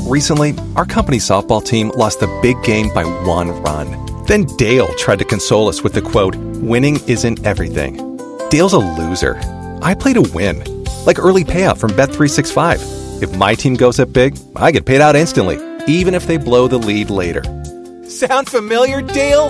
Recently, our company softball team lost the big game by 1 run. Then Dale tried to console us with the quote, "Winning isn't everything." Dale's a loser. I play to win. Like early payout from Bet365. If my team goes up big, I get paid out instantly, even if they blow the lead later. Sound familiar, Dale?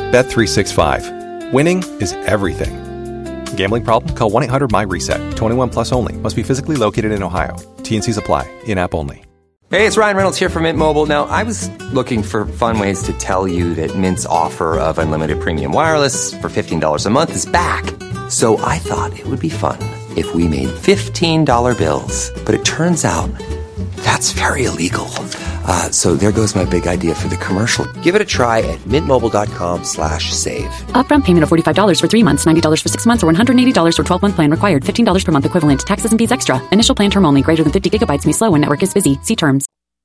Bet365. Winning is everything. Gambling problem? Call 1-800-MY-RESET. 21 plus only. Must be physically located in Ohio. T&Cs apply. In-app only. Hey, it's Ryan Reynolds here from Mint Mobile. Now, I was looking for fun ways to tell you that Mint's offer of unlimited premium wireless for $15 a month is back. So I thought it would be fun if we made $15 bills. But it turns out that's very illegal. So there goes my big idea for the commercial. Give it a try at mintmobile.com/save. Upfront payment of $45 for 3 months, $90 for 6 months, or $180 for 12-month plan required. $15 per month equivalent. Taxes and fees extra. Initial plan term only. Greater than 50 gigabytes may slow when network is busy. See terms.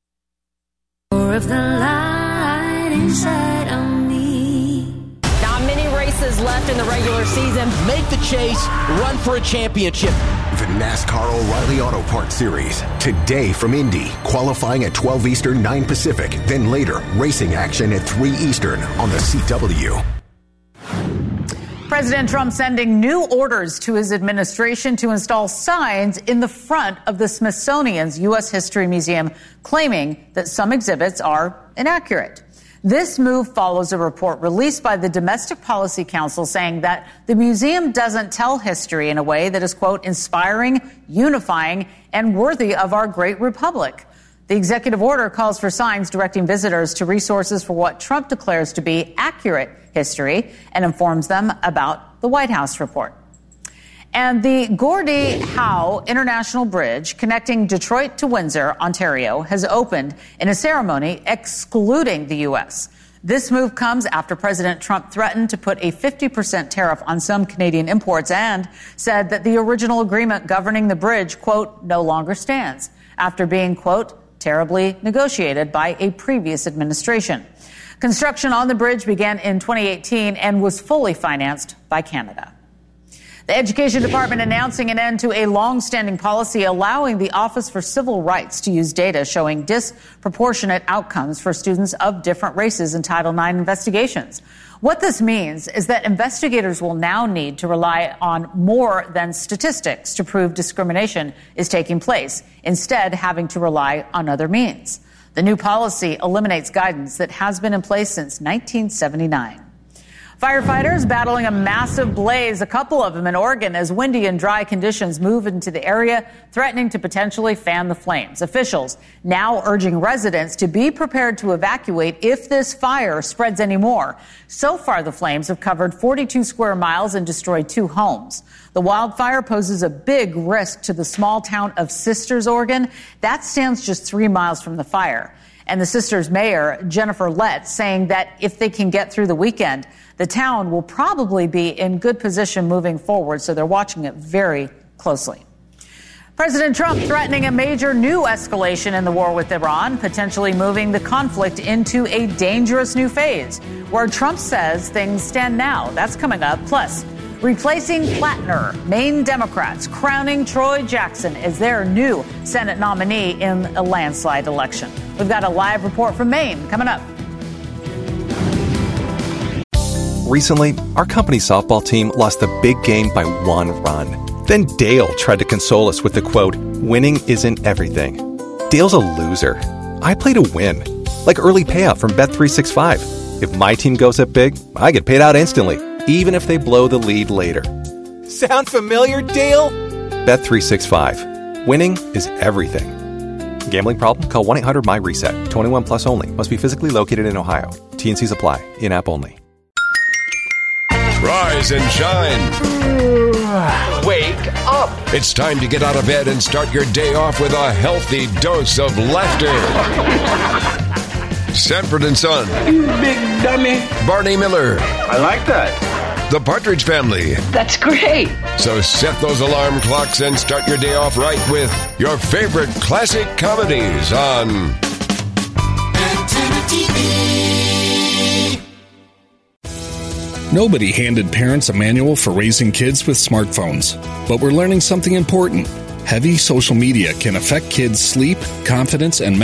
More of the light inside of me. Not many races left in the regular season. Make the chase, run for a championship. The NASCAR O'Reilly Auto Parts Series. Today from Indy, qualifying at 12 Eastern, 9 Pacific. Then later, racing action at 3 Eastern on the CW. President Trump sending new orders to his administration to install signs in the front of the Smithsonian's U.S. History Museum, claiming that some exhibits are inaccurate. This move follows a report released by the Domestic Policy Council saying that the museum doesn't tell history in a way that is, quote, inspiring, unifying, and worthy of our great republic. The executive order calls for signs directing visitors to resources for what Trump declares to be accurate history and informs them about the White House report. And the Gordie Howe International Bridge connecting Detroit to Windsor, Ontario, has opened in a ceremony excluding the U.S. This move comes after President Trump threatened to put a 50% tariff on some Canadian imports and said that the original agreement governing the bridge, quote, no longer stands after being, quote, terribly negotiated by a previous administration. Construction on the bridge began in 2018 and was fully financed by Canada. The Education Department announcing an end to a long-standing policy allowing the Office for Civil Rights to use data showing disproportionate outcomes for students of different races in Title IX investigations. What this means is that investigators will now need to rely on more than statistics to prove discrimination is taking place, instead having to rely on other means. The new policy eliminates guidance that has been in place since 1979. Firefighters battling a massive blaze, a couple of them in Oregon, as windy and dry conditions move into the area, threatening to potentially fan the flames. Officials now urging residents to be prepared to evacuate if this fire spreads any more. So far, the flames have covered 42 square miles and destroyed 2 homes. The wildfire poses a big risk to the small town of Sisters, Oregon. That stands just 3 miles from the fire. And the Sisters mayor, Jennifer Letts, saying that if they can get through the weekend, the town will probably be in good position moving forward, so they're watching it very closely. President Trump threatening a major new escalation in the war with Iran, potentially moving the conflict into a dangerous new phase, where Trump says things stand now. That's coming up. Plus, replacing Plattner, Maine Democrats crowning Troy Jackson as their new Senate nominee in a landslide election. We've got a live report from Maine coming up. Recently, our company softball team lost the big game by 1 run. Then Dale tried to console us with the quote, "Winning isn't everything." Dale's a loser. I play to win. Like early payout from Bet365. If my team goes up big, I get paid out instantly, even if they blow the lead later. Sound familiar, Dale? Bet365. Winning is everything. Gambling problem? Call 1-800-MY-RESET. 21 plus only. Must be physically located in Ohio. T&Cs apply. In-app only. Rise and shine. Wake up. It's time to get out of bed and start your day off with a healthy dose of laughter. Sanford and Son. You big dummy. Barney Miller. I like that. The Partridge Family. That's great. So set those alarm clocks and start your day off right with your favorite classic comedies on Antenna TV. Nobody handed parents a manual for raising kids with smartphones, but we're learning something important. Heavy social media can affect kids' sleep, confidence, and